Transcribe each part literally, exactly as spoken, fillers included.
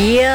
Ya,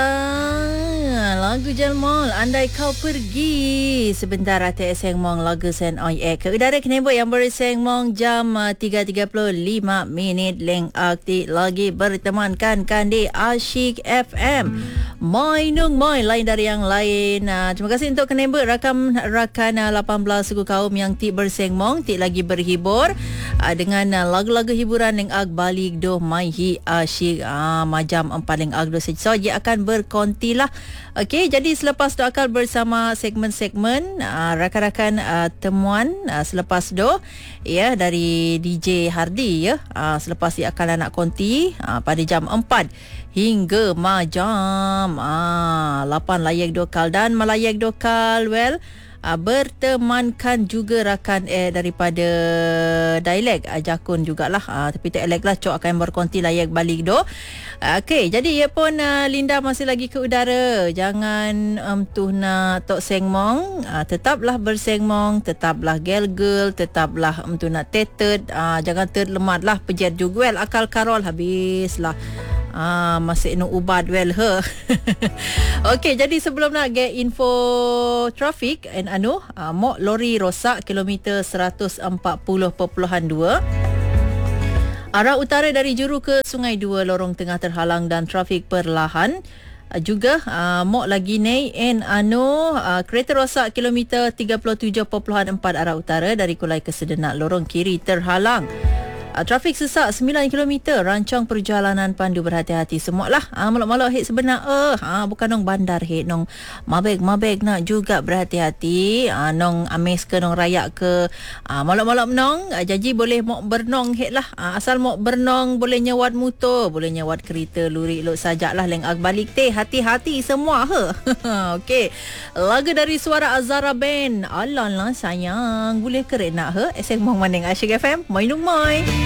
lagu Jalmol andai kau pergi sebentar hati Seng Mong lagu Sen Oi Ek ke udara kenebok yang berseng Mong jam uh, tiga tiga puluh lima minit leng akti lagi bertemankan kan di Asyik F M. Moi nung moi lain dari yang lain. Uh, terima kasih untuk kenebok rakam rakan uh, lapan belas suku kaum yang ti berseng Mong ti lagi berhibur uh, dengan uh, lagu-lagu hiburan leng ak balik doh mai hi asyik uh, majam empat leng ak doh so dia akan berkonti lah. Okey, jadi selepas tu akan bersama segmen-segmen uh, rakan-rakan uh, temuan uh, selepas tu ya dari D J Hardy ya. Uh, selepas dia akan nak konti uh, pada jam empat hingga majam uh, lapan layak dokal dan melayak dokal well Uh, bertemankan juga rakan eh daripada dialek uh, Jakun jugalah uh, tapi dialek lah cok akan berkonti layak balik do. Uh, Okey, jadi ia pun uh, Linda masih lagi ke udara. Jangan um, tuh nak tok sengmong, uh, tetaplah bersengmong, tetaplah gel-gel, tetaplah um, tuh nak tetet, uh, jangan terlemat lah pejet juga well akal karol habislah. Ah, masih nak ubat well he. Okey, jadi sebelum nak get info trafik and anu, uh, mok lori rosak kilometer seratus empat puluh perpuluhan dua. Arah utara dari Juru ke Sungai Dua lorong tengah terhalang dan trafik perlahan. Uh, juga uh, mok lagi naik and anu uh, kereta rosak kilometer tiga puluh tujuh perpuluhan empat arah utara dari Kulai ke Sedenak lorong kiri terhalang. Uh, trafik sesak sembilan kilometer rancang perjalanan pandu berhati-hati semualah. Ah uh, malak-malak hit sebenar eh uh, bukan nong bandar hit nong mabek-mabek nak juga berhati-hati. Ah uh, nong ames ke nong rayak ke uh, malak-malak menong uh, janji boleh mok bernong hit lah. Uh, asal mok bernong boleh nyewat motor, boleh nyewat kereta lurik lok sajaklah leng ag balik teh hati-hati semua he. Okey. Lagu dari suara Azara Band. Alah lah sayang boleh keren nak he. Esek mong maning Asyik F M. Moi nung moi.